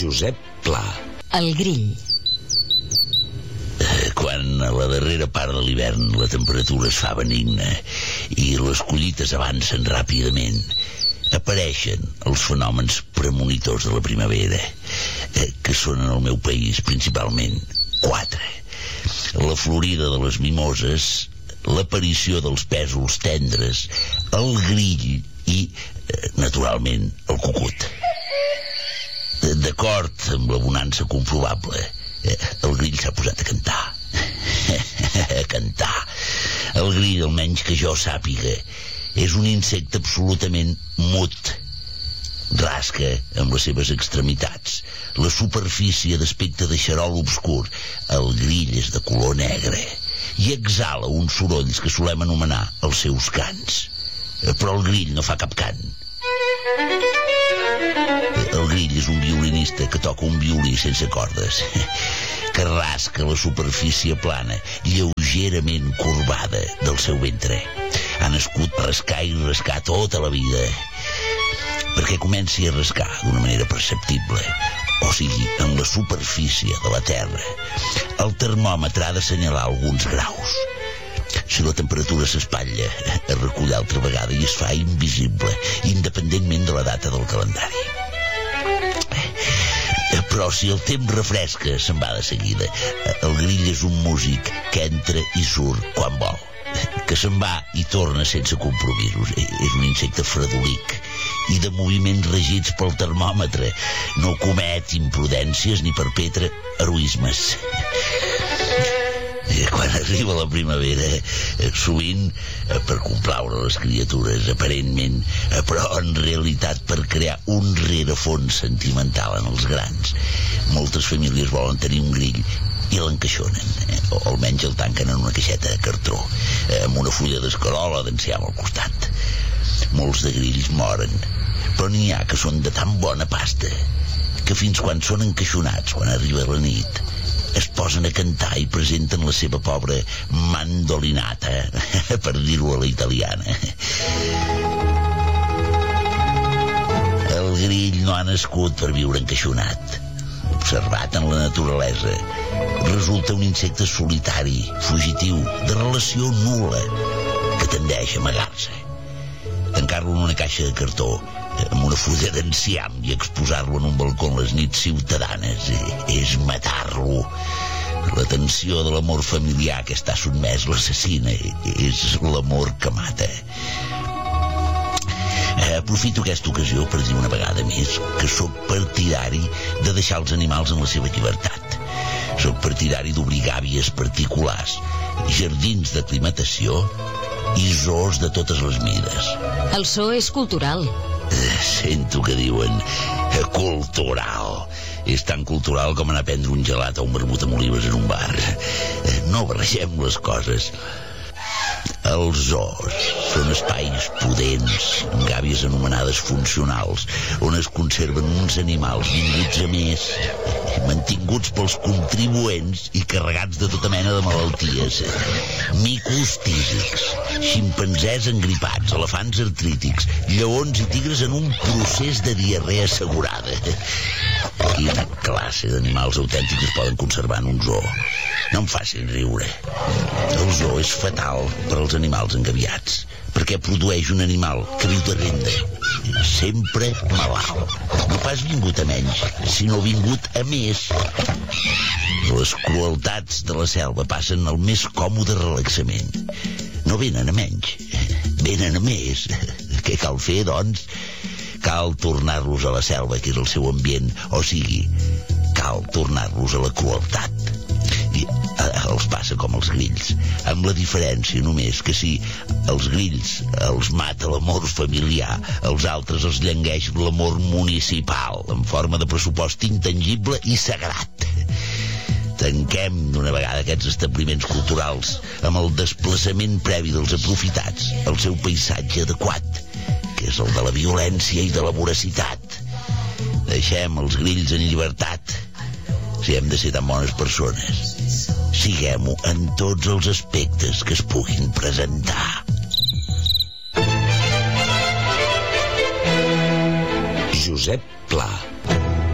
Josep Pla. El grill. Quan a la darrera part de l'hivern la temperatura es fa benigna i les collites avancen ràpidament, apareixen els fenòmens premonitors de la primavera, que són en el meu país principalment 4. La florida de les mimoses, l'aparició dels pèsols tendres, el grill i, naturalment, el cucut. D'acord amb la bonança comprovable, el grill s'ha posat a cantar. A cantar. El grill, almenys que jo sàpiga, és un insecte absolutament mut. Rasca amb les seves extremitats. La superfície d'aspecte de xarol obscur. El grill és de color negre i exhala uns sorolls que solem anomenar els seus cants. Però el grill no fa cap cant. El grill és un violinista que toca un violí sense cordes, que rasca la superfície plana, lleugerament corbada del seu ventre. Ha nascut per rascar i rascar tota la vida, perquè comenci a rascar d'una manera perceptible, o sigui, en la superfície de la Terra. El termòmetre ha d'assenyalar alguns graus. Si la temperatura s'espatlla, es recull altra vegada i es fa invisible, independentment de la data del calendari. Però si el temps refresca, se'n va de seguida. El grill és un músic que entra i surt quan vol, que se'n va i torna sense compromisos. És un insecte fredolic i de moviments regits pel termòmetre. No comet imprudències ni perpetra heroismes. Quan arriba la primavera, sovint per complaure les criatures, aparentment, però en realitat per crear un rerefons sentimental en els grans. Moltes famílies volen tenir un grill i l'encaixonen, o almenys el tanquen en una caixeta de cartró, amb una fulla d'escarola d'enciam al costat. Molts de grills moren, però n'hi ha que són de tan bona pasta que fins quan són encaixonats, quan arriba la nit, es posen a cantar i presenten la seva pobra mandolinata, per dir-ho a la italiana. El grill no ha nascut per viure encaixonat. Observat en la naturalesa, resulta un insecte solitari, fugitiu, de relació nul·la, que tendeix a amagar-se. Tancar-lo en una caixa de cartó, amb una fulla d'enciam, i exposar-lo en un balcó en les nits ciutadanes és matar-lo. La tensió de l'amor familiar que està sotmès l'assassina, és l'amor que mata. Aprofito aquesta ocasió per dir una vegada més que sóc partidari de deixar els animals en la seva llibertat. Sóc partidari d'obrir gàbies particulars, jardins d'aclimatació i zoos de totes les mides. El zoo és cultural. Sento que diuen cultural. És tan cultural com anar a prendre un gelat o un vermut amb olives en un bar. No barregem les coses. Els zoos són espais pudents, amb gàbies anomenades funcionals, on es conserven uns animals vinguts a més, mantinguts pels contribuents i carregats de tota mena de malalties. Micos tísics, ximpanzés engripats, elefants artrítics, lleons i tigres en un procés de diarrea assegurada. Quina classe d'animals autèntics es poden conservar en un zoo? No em facin riure. El zoo és fatal per als animals engabiats, perquè produeix un animal que viu de renda, sempre malalt. No pas vingut a menys, sinó vingut a més. Les crueltats de la selva passen al més còmode relaxament. No venen a menys, venen a més. Què cal fer, doncs? Cal tornar-los a la selva, que és el seu ambient, o sigui, cal tornar-los a la crueltat. I els passa com els grills, amb la diferència només que si els grills els mata l'amor familiar, els altres els llengueix l'amor municipal, en forma de pressupost intangible i sagrat. Tanquem d'una vegada aquests establiments culturals amb el desplaçament previ dels aprofitats al seu paisatge adequat, que és el de la violència i de la voracitat. Deixem els grills en llibertat. Si hem de ser tan bones persones, siguem-ho en tots els aspectes que es puguin presentar. Josep Pla.